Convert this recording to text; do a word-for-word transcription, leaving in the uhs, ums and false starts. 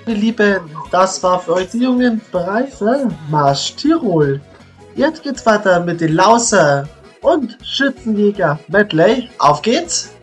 ihr Lieben, das war für euch die jungen Preise Marsch Tirol. Jetzt geht's weiter mit den Lauser und Schützenjäger Medley. Auf geht's!